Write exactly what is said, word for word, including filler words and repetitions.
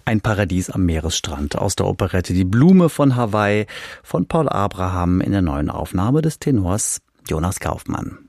Ein Paradies am Meeresstrand aus der Operette Die Blume von Hawaii von Paul Abraham in der neuen Aufnahme des Tenors Jonas Kaufmann.